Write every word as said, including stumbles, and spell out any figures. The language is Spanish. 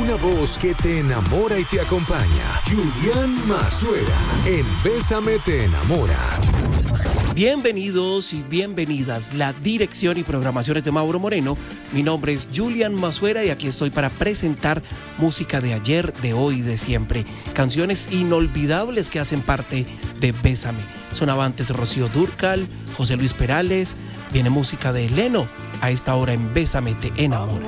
Una voz que te enamora y te acompaña. Julián Mazuera en Bésame te enamora. Bienvenidos y bienvenidas. La dirección y programación es de Mauro Moreno. Mi nombre es Julián Mazuera y aquí estoy para presentar música de ayer, de hoy y de siempre. Canciones inolvidables que hacen parte de Bésame. Sonaba antes Rocío Dúrcal, José Luis Perales. Viene música de Leno a esta hora en Bésame te enamora.